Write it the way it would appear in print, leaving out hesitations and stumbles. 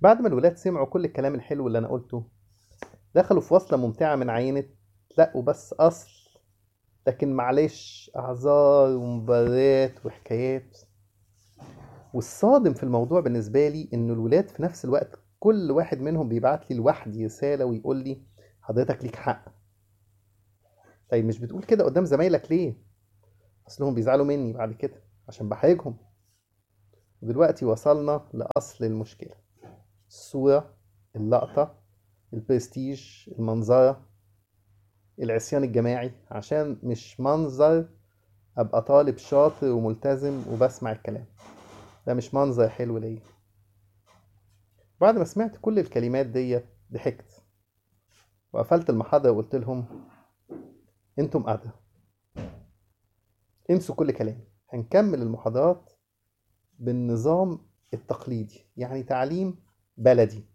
بعد ما الولاد سمعوا كل الكلام الحلو اللي أنا قلته، دخلوا في وصلة ممتعة من عينة لقوا بس أصل، لكن معلش أعذار ومبررات وحكايات. والصادم في الموضوع بالنسبة لي إن الولاد في نفس الوقت كل واحد منهم بيبعت لي لوحدي رسالة ويقول لي حضرتك ليك حق. طيب مش بتقول كده قدام زمايلك ليه؟ أصلهم بيزعلوا مني بعد كده عشان بحرجهم. ودلوقتي وصلنا لأصل المشكلة: الصورة، اللقطة، البرستيج، المنظرة، العصيان الجماعي، عشان مش منظر أبقى طالب شاطر وملتزم وبسمع الكلام. ده مش منظر حلو ليا. بعد ما سمعت كل الكلمات دي ضحكت وقفلت المحاضرة وقلت لهم انتم قادة، انسوا كل كلامي، هنكمل المحاضرات بالنظام التقليدي، يعني تعليم بلدي.